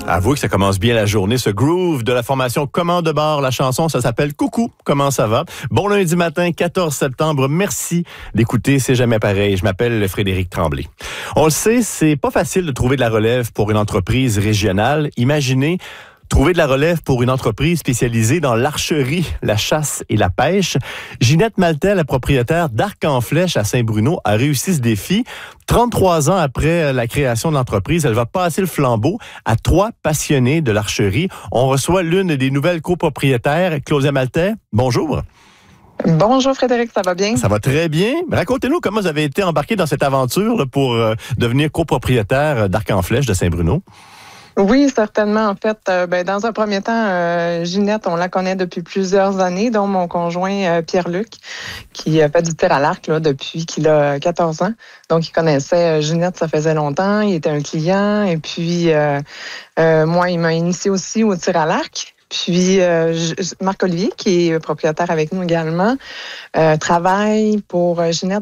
Avouez que ça commence bien la journée, ce groove de la formation Commande de bord. La chanson, ça s'appelle Coucou, comment ça va? Bon lundi matin, 14 septembre. Merci d'écouter C'est jamais pareil. Je m'appelle Frédéric Tremblay. On le sait, c'est pas facile de trouver de la relève pour une entreprise régionale. Imaginez trouver de la relève pour une entreprise spécialisée dans l'archerie, la chasse et la pêche. Ginette Maltais, la propriétaire d'Arc en Flèche à Saint-Bruno, a réussi ce défi. 33 ans après la création de l'entreprise, elle va passer le flambeau à 3 passionnés de l'archerie. On reçoit l'une des nouvelles copropriétaires, Claudia Maltais. Bonjour. Bonjour Frédéric, ça va bien? Ça va très bien. Racontez-nous comment vous avez été embarqué dans cette aventure là, pour devenir copropriétaire d'Arc en Flèche de Saint-Bruno. Oui, certainement. En fait, dans un premier temps, Ginette, on la connaît depuis plusieurs années, dont mon conjoint Pierre-Luc, qui fait du tir à l'arc là, depuis qu'il a 14 ans. Donc, il connaissait Ginette, ça faisait longtemps. Il était un client. Et puis, moi, il m'a initié aussi au tir à l'arc. Puis, Marc-Olivier, qui est propriétaire avec nous également, travaille pour Ginette